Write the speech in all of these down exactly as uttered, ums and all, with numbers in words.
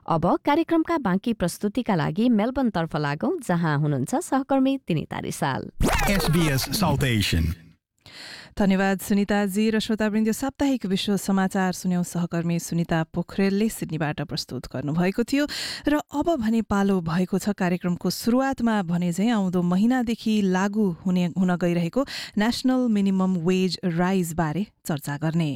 अब कार्यक्रमका बाँकी प्रस्तुतिका लागि मेलबर्नतर्फ लागौं, जहाँ हुनुहुन्छ सहकर्मी तिनिता रिसाल। SBS south Asian. धन्यवाद सुनिताजी र श्रोतावृन्द। साप्ताहिक विश्व समाचार सुन्यौं सहकर्मी सुनिता पोखरेलले सिडनीबाट प्रस्तुत गर्नुभएको थियो। र अब भने पालो भएको छ कार्यक्रमको सुरुवातमा भने चाहिँ आउँदो महिनादेखि लागू हुने हुन गइरहेको नेशनल मिनिमम वेज राइज बारे चर्चा गर्ने।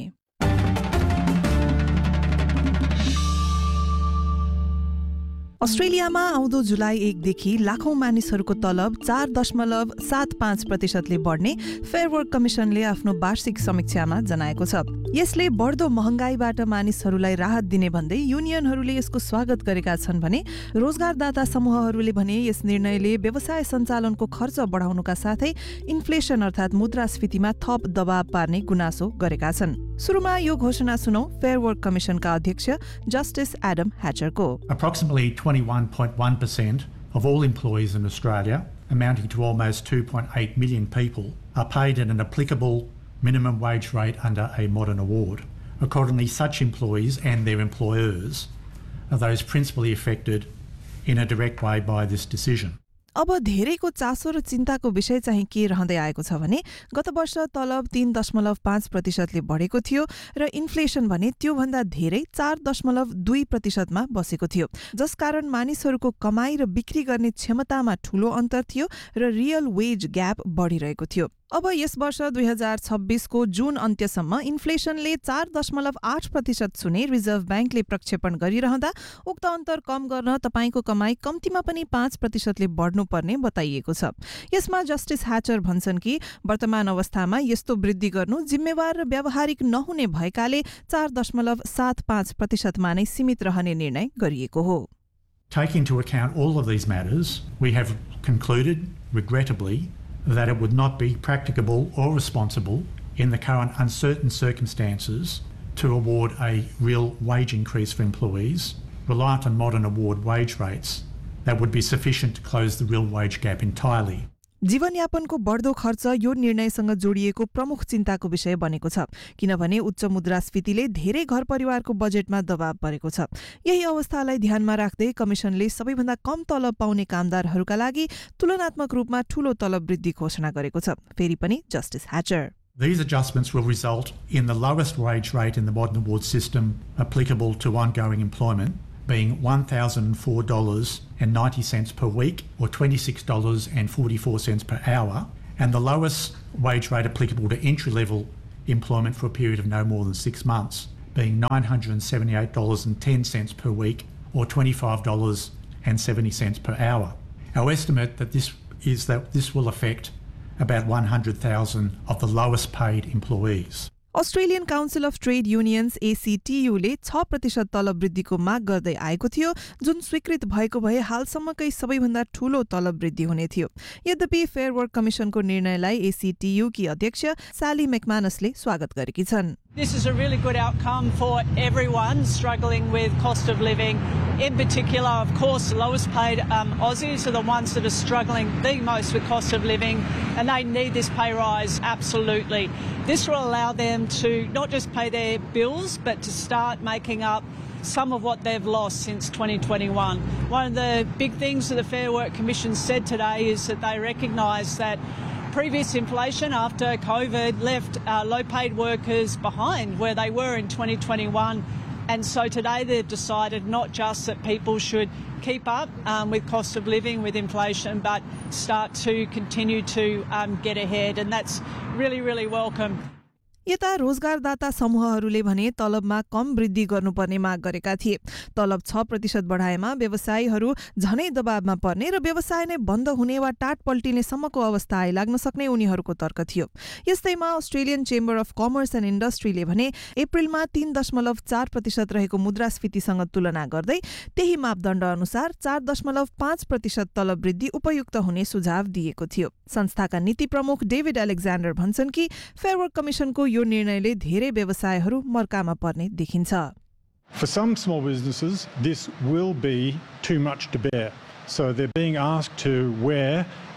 अस्ट्रेलियामा आउँदो जुलाई एकदेखि लाखौं मानिसहरूको तलब चार दशमलव सात पाँच प्रतिशतले बढ्ने फेयर वर्क कमिशनले आफ्नो वार्षिक समीक्षामा जनाएको छ। यसले बढ्दो महँगाईबाट मानिसहरूलाई राहत दिने भन्दै युनियनहरूले यसको स्वागत गरेका छन् भने रोजगारदाता समूहहरूले भने यस निर्णयले व्यवसाय सञ्चालनको खर्च बढाउनुका साथै इन्फ्लेसन अर्थात् मुद्रास्फीतिमा थप दबाव पार्ने गुनासो गरेका छन्। सुरुमा यो घोषणा सुनौ फेयर वर्क कमिशनका अध्यक्ष justice Adam ह्याचरको। Approximately twenty-one point one percent of all employees in Australia, amounting to almost two point eight million people, are paid at an applicable minimum wage rate under a modern award. Accordingly, such employees and their employers are those principally affected in a direct way by this decision. अब धेरैको चासो र चिन्ताको विषय चाहिँ के रहँदै आएको छ भने गत वर्ष तलब तीन दशमलव पाँच प्रतिशतले बढेको थियो र इन्फ्लेसन भने त्योभन्दा धेरै चार दशमलव दुई प्रतिशतमा बसेको थियो, जसकारण मानिसहरूको कमाई र बिक्री गर्ने क्षमतामा ठूलो अन्तर थियो र रियल वेज ग्याप बढिरहेको थियो। अब यस वर्ष दुई हजार छब्बीसको जुन अन्त्यसम्म इन्फ्लेसनले चार दशमलव आठ प्रतिशत छुने रिजर्भ ब्याङ्कले प्रक्षेपण गरिरहँदा उक्त अन्तर कम गर्न तपाईको कमाई कम्तीमा पनि पाँच प्रतिशतले बढ्नुपर्ने बताइएको छ। यसमा जस्टिस ह्याचर भन्छन् कि वर्तमान अवस्थामा यस्तो वृद्धि गर्नु जिम्मेवार र व्यावहारिक नहुने भएकाले चार दशमलव सात पाँच प्रतिशतमा नै सीमित रहने निर्णय गरिएको हो। Taking into account all of these matters, we have concluded, regrettably, that it would not be practicable or responsible in the current uncertain circumstances to award a real wage increase for employees reliant on modern award wage rates that would be sufficient to close the real wage gap entirely. जीवनयापनको बढ्दो खर्च यो निर्णयसँग जोडिएको प्रमुख चिन्ताको विषय बनेको छ, किनभने उच्च मुद्रास्फीतिले धेरै घर परिवारको बजेटमा दबाव परेको छ। यही अवस्थालाई ध्यानमा राख्दै कमिशनले सबैभन्दा कम तलब पाउने कामदारहरूका लागि तुलनात्मक रूपमा ठूलो तलब वृद्धि घोषणा गरेको छ। फेरि पनि justice ह्याचर, These adjustments will result in the lowest wage rate in the modern award system applicable to ongoing employment being one thousand four dollars and ninety cents per week or twenty-six dollars and forty-four cents per hour, and the lowest wage rate applicable to entry-level employment for a period of no more than six months being nine hundred seventy-eight dollars and ten cents per week or twenty-five dollars and seventy cents per hour. Our estimate that this is that this will affect about one hundred thousand of the lowest paid employees. Australian council of trade unions एसीटीयूले छ प्रतिशत तलब वृद्धिको माग गर्दै आएको थियो, जुन स्वीकृत भएको भए हालसम्मकै सबैभन्दा ठूलो तलब वृद्धि हुने थियो। यद्यपि फेयर वर्क कमिशनको निर्णयलाई एसीटीयू की अध्यक्ष साली मैकमानसले स्वागत गरेकी छन्। This is a really good outcome for everyone struggling with cost of living. In particular, of course, the lowest paid um, Aussies are the ones that are struggling the most with cost of living, and they need this pay rise absolutely. This will allow them to not just pay their bills, but to start making up some of what they've lost since twenty twenty-one. One of the big things that the Fair Work Commission said today is that they recognise that previous inflation after COVID left uh, low-paid workers behind where they were in twenty twenty-one. And so today they've decided not just that people should keep up um, with cost of living, with inflation, but start to continue to um, get ahead. And that's really, really welcome. यता रोजगारदाता समूहहरूले भने तलबमा कम वृद्धि गर्नुपर्ने माग गरेका थिए। तलब छ प्रतिशत बढाएमा व्यवसायीहरू झनै दबावमा पर्ने र व्यवसाय नै बन्द हुने वा टाट पल्टिने सम्मको अवस्था आइलाग्न सक्ने उनीहरूको तर्क थियो। यस्तैमा Australian chamber of commerce end इन्डस्ट्रीले भने अप्रिलमा तीन दशमलव चार प्रतिशत रहेको मुद्रास्फीतिसँग तुलना गर्दै त्यही मापदण्ड अनुसार चार दशमलव पाँच प्रतिशत तलब वृद्धि उपयुक्त हुने सुझाव दिएको थियो। संस्थाका नीति प्रमुख डेभिड एलेक्जान्डर भन्छन् कि फेयर वर्क कमिशनको यो निर्णयले धेरै व्यवसायहरू मर्कामा पर्ने देखिन्छ। For some small businesses, this will be too much to bear. So they're being asked to wear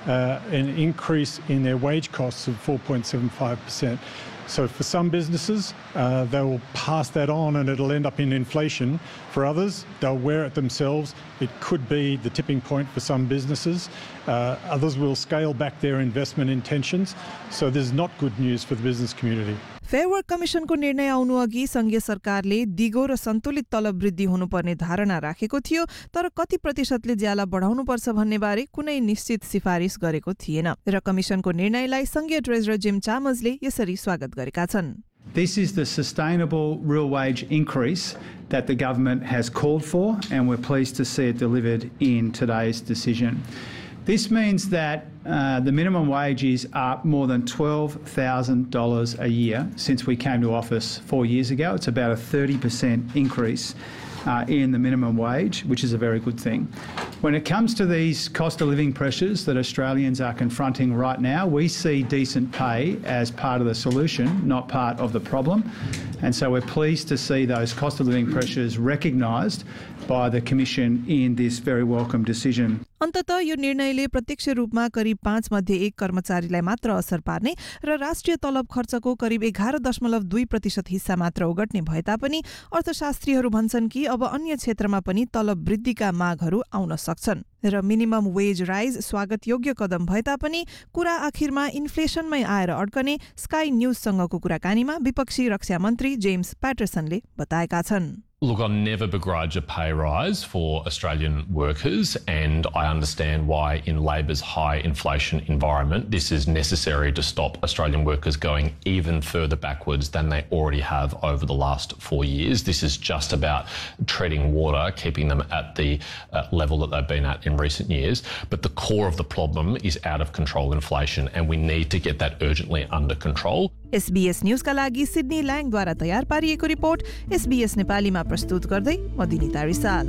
uh, an increase in their wage costs of four point seven five percent. So for some businesses, uh, they will pass that on and it'll end up in inflation. For others, they'll wear it themselves. It could be the tipping point for some businesses. Uh, others will scale back their investment intentions. So there's not good news for the business community. Fair work कमिसनको निर्णय आउनु अघि संघीय सरकारले दिगो र सन्तुलित तलब वृद्धि हुनुपर्ने धारणा राखेको थियो, तर कति प्रतिशतले ज्याला बढाउनुपर्छ भन्ने बारे कुनै निश्चित सिफारिस गरेको थिएन र कमिसनको निर्णयलाई संघीय ट्रेजरर जिम चामर्सले यसरी स्वागत गरेका छन्। This is the sustainable real wage increase that the government has called for, and we're pleased to see it delivered in today's decision. This means that uh, the minimum wage is up more than twelve thousand dollars a year since we came to office four years ago. It's about a thirty percent increase uh, in the minimum wage, which is a very good thing. When it comes to these cost of living pressures that Australians are confronting right now, we see decent pay as part of the solution, not part of the problem. And so we're pleased to see those cost of living pressures recognised by the Commission in this very welcome decision. अन्ततः यो निर्णयले प्रत्यक्ष रूपमा करिब पाँच मध्ये एक कर्मचारीलाई मात्र असर पार्ने र राष्ट्रिय तलब खर्चको करिब एघार दशमलव दुई प्रतिशत हिस्सा मात्र ओगट्ने भए तापनि अर्थशास्त्रीहरू भन्छन् कि अब अन्य क्षेत्रमा पनि तलब वृद्धिका मागहरू आउन सक्छन् र मिनिमम वेज राइज स्वागत योग्य कदम भए तापनि कुरा आखिरमा इन्फ्लेसनमै आएर अड्कने स्काई न्यूजसँगको कुराकानीमा विपक्षी रक्षा मन्त्री जेम्स प्याटरसनले बताएका छन्। Look, I'll never begrudge a pay rise for Australian workers, and I understand why in Labor's high inflation environment this is necessary to stop Australian workers going even further backwards than they already have over the last four years. This is just about treading water, keeping them at the uh, level that they've been at in recent years. But the core of the problem is out of control inflation, and we need to get that urgently under control. SBS न्यूजका लागि Sydney ल्याङद्वारा तयार पारिएको report SBS नेपालीमा प्रस्तुत गर्दै म दिनिता रिसाल।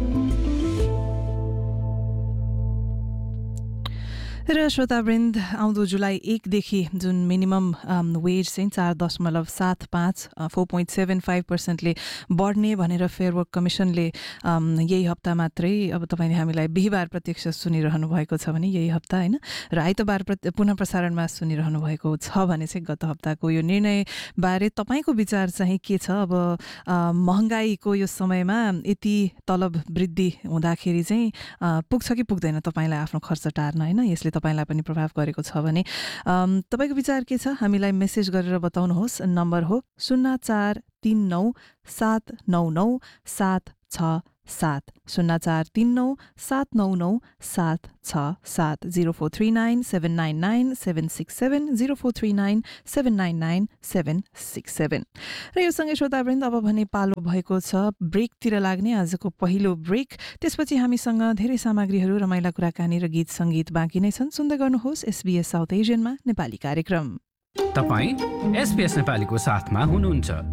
र श्रोतावृन्द, आउँदो जुलाई एकदेखि जुन minimum wage चाहिँ चार दशमलव सात पाँच फोर पोइन्ट सेभेन फाइभ पर्सेन्टले बढ्ने भनेर फेयर वर्क कमिसनले यही हप्ता मात्रै, अब तपाईँले हामीलाई बिहिबार प्रत्यक्ष सुनिरहनु भएको छ भने यही हप्ता होइन र आइतबार पुनः प्रसारणमा सुनिरहनु भएको छ भने चाहिँ गत हप्ताको यो निर्णयबारे तपाईँको विचार चाहिँ के छ? अब महँगाईको यो समयमा यति तलब वृद्धि हुँदाखेरि चाहिँ पुग्छ कि पुग्दैन तपाईँलाई आफ्नो खर्च टार्न, होइन? यसले तपाईलाई पनि प्रभाव गरेको छ भने तपाईको विचार के छ? हामीलाई मेसेज गरेर बताउनुहोस्। नम्बर हो शून्य चार तीन नौ सात नौ नौ सात छ सात शून्य चार तीन नौ सात नौ नौ सात छ सात zero four three nine seven nine nine seven six seven zero four three nine seven nine nine seven six seven. र यो सँगै श्रोतावृन्द, अब भने पालो भएको छ ब्रेकतिर लाग्ने, आजको पहिलो ब्रेक। त्यसपछि हामीसँग धेरै सामग्रीहरू, रमाइला कुराकानी र गीत सङ्गीत बाँकी नै छन्। सुन्दै गर्नुहोस् एसबीएस साउथ एसियनमा नेपाली कार्यक्रम। तपाईँ एसबीएस नेपालीको साथमा हुनुहुन्छ।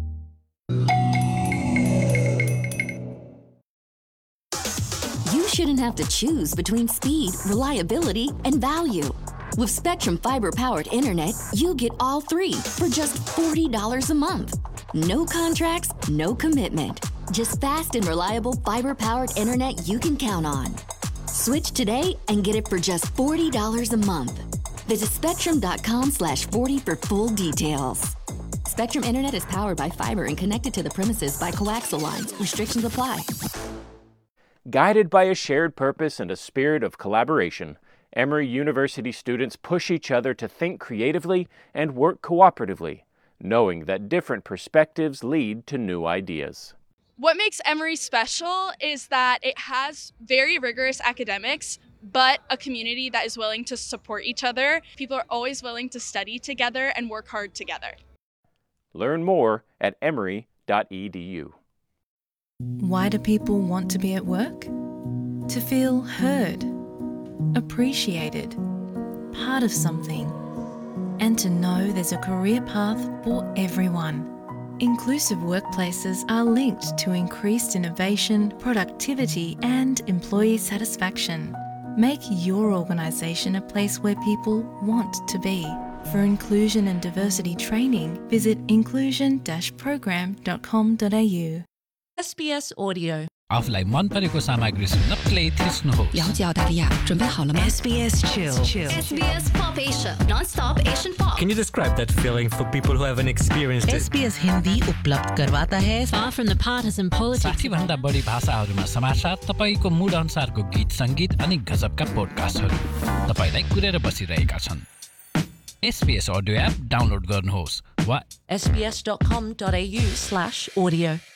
You shouldn't have to choose between speed, reliability, and value. With Spectrum fiber-powered internet, you get all three for just forty dollars a month. No contracts, no commitment. Just fast and reliable fiber-powered internet you can count on. Switch today and get it for just forty dollars a month. Visit spectrum.com slash 40 for full details. Spectrum Internet is powered by fiber and connected to the premises by coaxial lines. Restrictions apply. Guided by a shared purpose and a spirit of collaboration, Emory University students push each other to think creatively and work cooperatively, knowing that different perspectives lead to new ideas. What makes Emory special is that it has very rigorous academics, but a community that is willing to support each other. People are always willing to study together and work hard together. Learn more at emory dot e d u. Why do people want to be at work? To feel heard, appreciated, part of something, and to know there's a career path for everyone. Inclusive workplaces are linked to increased innovation, productivity, and employee satisfaction. Make your organisation a place where people want to be. For inclusion and diversity training, visit inclusion dash program dot com dot a u. S B S Audio. आफूलाई मन परेको सामग्री सुन्न play थिच्नुहोस् 了解澳大利亚，准备好了吗 S B S Chill. S B S Pop Asia, non-stop Asian pop. Can you describe that feeling for people who haven't experienced it? S B S Hindi उपलब्ध करवाता है Far from the partisan politics. साठी भन्दा बढी भाषाहरूमा समाचार, तपाईको मुड अनुसारको गीत संगीत अनि गजबका पोडकास्टहरू तपाईलाई कुरेर बसिरहेका छन्। S B S audio app download गर्नुहोस् वा S B S dot com dot A U slash audio